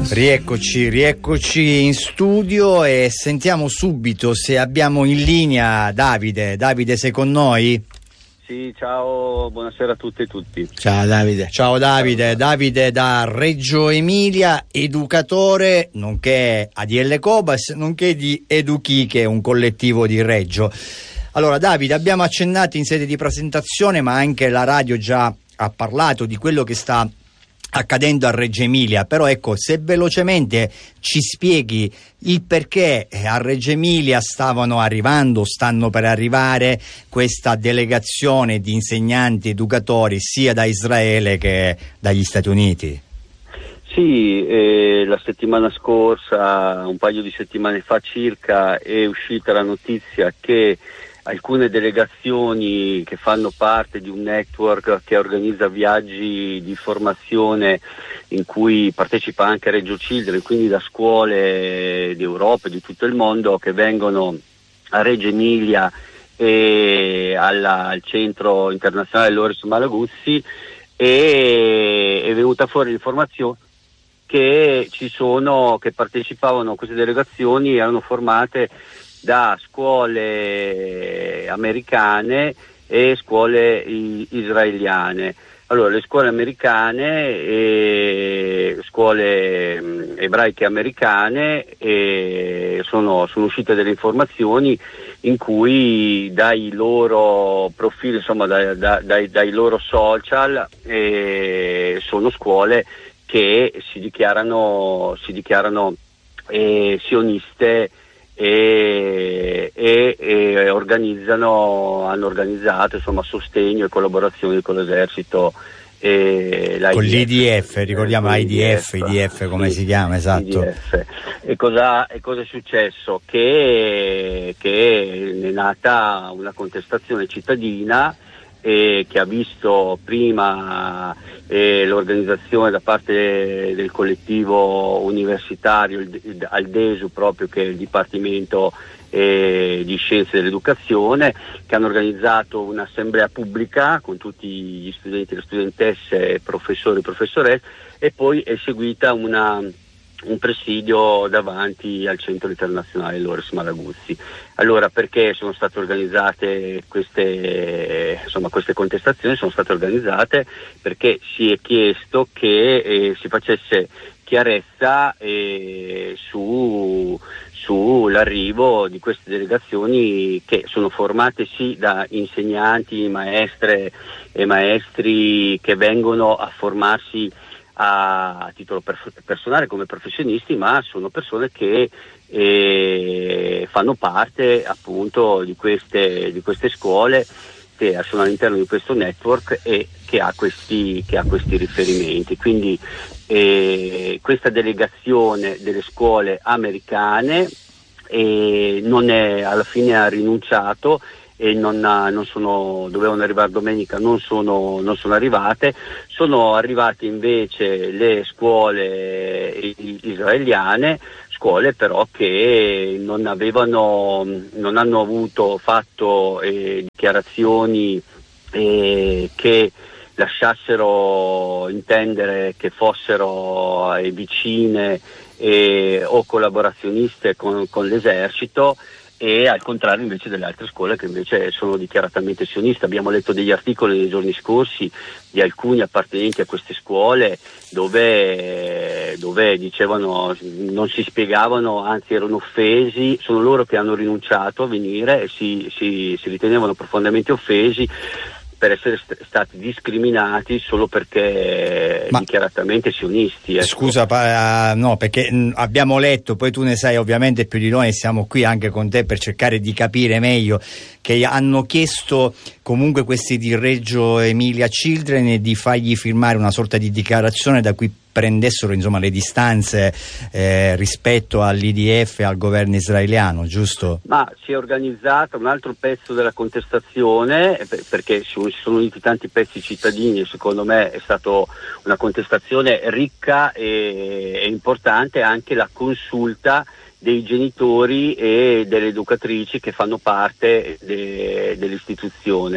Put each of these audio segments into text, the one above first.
Rieccoci in studio e sentiamo subito se abbiamo in linea Davide. Davide, sei con noi? Sì, ciao, buonasera a tutte e tutti. Ciao Davide. Ciao Davide. Davide da Reggio Emilia, educatore nonché ADL Cobas, nonché di Educhi, che è un collettivo di Reggio. Allora Davide, abbiamo accennato in sede di presentazione, ma anche la radio già ha parlato di quello che sta accadendo a Reggio Emilia, però ecco, se velocemente ci spieghi il perché a Reggio Emilia stanno per arrivare questa delegazione di insegnanti educatori sia da Israele che dagli Stati Uniti. Sì, la settimana scorsa, un paio di settimane fa circa, è uscita la notizia che alcune delegazioni che fanno parte di un network che organizza viaggi di formazione in cui partecipa anche Reggio Children, quindi da scuole d'Europa e di tutto il mondo, che vengono a Reggio Emilia e al centro internazionale Loris Malaguzzi, e è venuta fuori l'informazione che partecipavano a queste delegazioni, erano formate da scuole americane e scuole israeliane. Allora, le scuole americane e scuole ebraiche americane sono uscite delle informazioni in cui dai loro profili, insomma dai loro social, sono scuole che si dichiarano sioniste e hanno organizzato insomma sostegno e collaborazione con l'esercito e con l'IDF, ricordiamo IDF come si chiama, esatto. IDF. E cosa è successo? Che è nata una contestazione cittadina che ha visto prima l'organizzazione da parte del collettivo universitario, al DESU proprio, che è il Dipartimento di Scienze dell'Educazione, che hanno organizzato un'assemblea pubblica con tutti gli studenti, le studentesse, professori e professoresse, e poi è seguita un presidio davanti al centro internazionale Loris Malaguzzi. Allora, perché sono state organizzate queste contestazioni? Sono state organizzate perché si è chiesto che si facesse chiarezza sull'arrivo di queste delegazioni, che sono formate sì da insegnanti, maestre e maestri che vengono a formarsi a titolo personale come professionisti, ma sono persone che fanno parte appunto di queste scuole, che sono all'interno di questo network e che ha questi riferimenti. Quindi questa delegazione delle scuole americane alla fine ha rinunciato e dovevano arrivare domenica, non sono arrivate. Sono arrivate invece le scuole israeliane, scuole però che non hanno fatto dichiarazioni che lasciassero intendere che fossero vicine o collaborazioniste con l'esercito, e al contrario invece delle altre scuole che invece sono dichiaratamente sioniste. Abbiamo letto degli articoli nei giorni scorsi di alcuni appartenenti a queste scuole dove dicevano, non si spiegavano, anzi erano offesi. Sono loro che hanno rinunciato a venire e si ritenevano profondamente offesi per essere stati discriminati solo perché dichiaratamente sionisti. Ecco. Scusa, no, perché abbiamo letto, poi tu ne sai ovviamente più di noi, e siamo qui anche con te per cercare di capire meglio, che hanno chiesto comunque questi di Reggio Emilia Children di fargli firmare una sorta di dichiarazione da cui prendessero insomma le distanze rispetto all'IDF e al governo israeliano, giusto? Ma si è organizzata un altro pezzo della contestazione, perché si sono uniti tanti pezzi cittadini, e secondo me è stata una contestazione ricca e importante, anche la consulta dei genitori e delle educatrici che fanno parte dell'istituzione.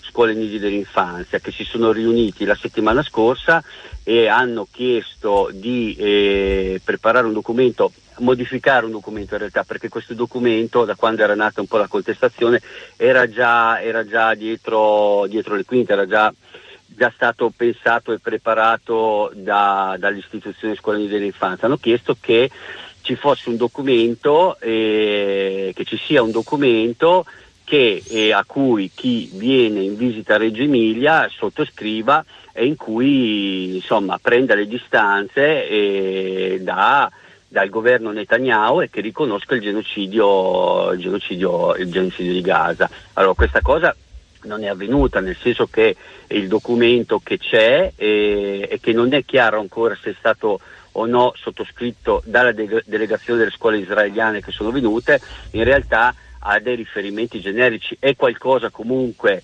scuole nidi dell'infanzia, che si sono riuniti la settimana scorsa e hanno chiesto di preparare un documento, modificare un documento in realtà, perché questo documento, da quando era nata un po' la contestazione, era già dietro le quinte, era già stato pensato e preparato dalle istituzioni scuole dell'infanzia. Hanno chiesto che ci fosse un documento, che ci sia un documento a cui chi viene in visita a Reggio Emilia sottoscriva e in cui insomma prenda le distanze dal governo Netanyahu e che riconosca il genocidio di Gaza. Allora, questa cosa non è avvenuta, nel senso che il documento che c'è e che non è chiaro ancora se è stato o no sottoscritto dalla delegazione delle scuole israeliane che sono venute, in realtà ha dei riferimenti generici, è qualcosa comunque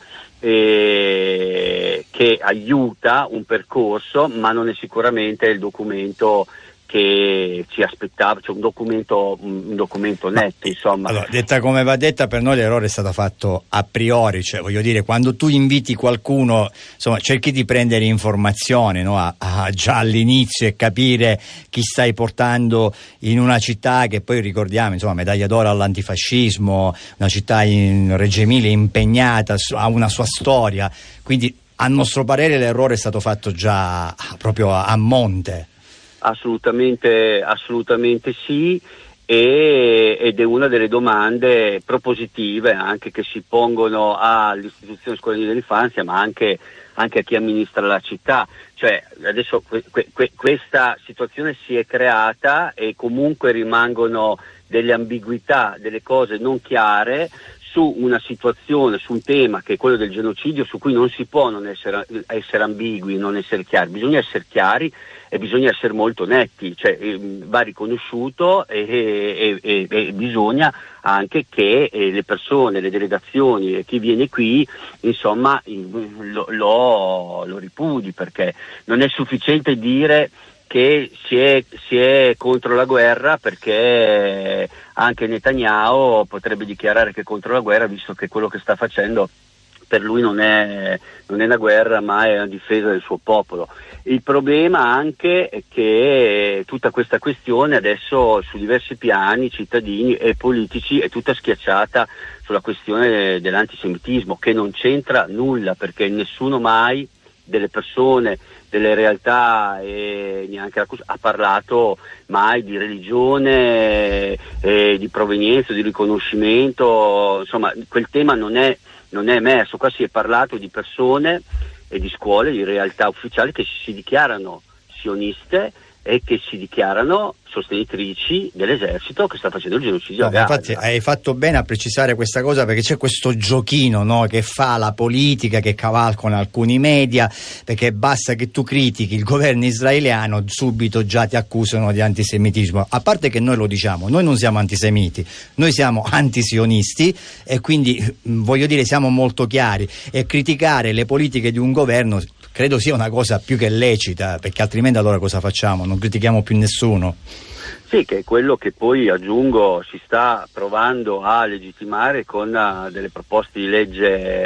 che aiuta un percorso, ma non è sicuramente il documento che ci aspettava, cioè un documento netto, insomma. Allora, detta come va detta, per noi l'errore è stato fatto a priori, cioè voglio dire, quando tu inviti qualcuno, insomma, cerchi di prendere informazioni, no? Già all'inizio e capire chi stai portando in una città che poi ricordiamo, insomma, medaglia d'oro all'antifascismo, una città in Reggio Emilia impegnata, ha una sua storia, quindi a nostro parere l'errore è stato fatto già proprio a monte. Assolutamente sì, ed è una delle domande propositive anche che si pongono all'istituzione scuole dell'infanzia, ma anche a chi amministra la città. Cioè adesso questa situazione si è creata e comunque rimangono delle ambiguità, delle cose non chiare su una situazione, su un tema che è quello del genocidio, su cui non si può non essere ambigui, non essere chiari, bisogna essere chiari e bisogna essere molto netti, cioè va riconosciuto e bisogna anche che le persone, le delegazioni e chi viene qui insomma lo ripudi, perché non è sufficiente dire che si è contro la guerra, perché anche Netanyahu potrebbe dichiarare che è contro la guerra, visto che quello che sta facendo per lui non è una guerra, ma è una difesa del suo popolo. Il problema anche è che tutta questa questione adesso su diversi piani cittadini e politici è tutta schiacciata sulla questione dell'antisemitismo, che non c'entra nulla, perché nessuno mai delle persone, delle realtà e neanche ha parlato mai di religione, di provenienza, di riconoscimento, insomma quel tema non è emerso. Qua si è parlato di persone e di scuole, di realtà ufficiali che si dichiarano sioniste e che si dichiarano sostenitrici dell'esercito che sta facendo il genocidio a Gaza. Infatti hai fatto bene a precisare questa cosa, perché c'è questo giochino, no, che fa la politica, che cavalcano alcuni media, perché basta che tu critichi il governo israeliano, subito già ti accusano di antisemitismo. A parte che noi lo diciamo, noi non siamo antisemiti, noi siamo antisionisti e quindi voglio dire siamo molto chiari, e criticare le politiche di un governo credo sia una cosa più che lecita, perché altrimenti allora cosa facciamo? Non critichiamo più nessuno. Sì, che è quello che poi, aggiungo, si sta provando a legittimare con delle proposte di legge